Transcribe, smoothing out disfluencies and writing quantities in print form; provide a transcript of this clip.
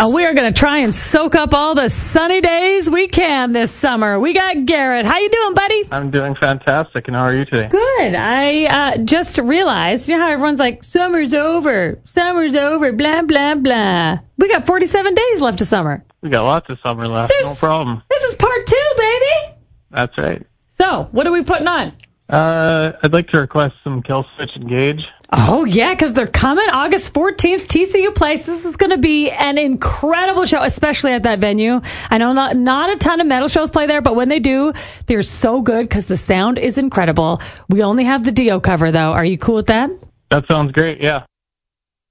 We are going to try and soak up all the sunny days we can this summer. We got Garrett. How you doing, buddy? I'm doing fantastic, and how are you today? Good. I just realized, you know how everyone's like, summer's over, blah, blah, blah. We got 47 days left of summer. We got lots of summer left, no problem. This is part 2, baby. That's right. So, what are we putting on? I'd like to request some Kill Switch Engage. Oh, yeah, because they're coming August 14th, TCU Place. This is going to be an incredible show, especially at that venue. I know not a ton of metal shows play there, but when they do, they're so good because the sound is incredible. We only have the Dio cover, though. Are you cool with that? That sounds great, yeah.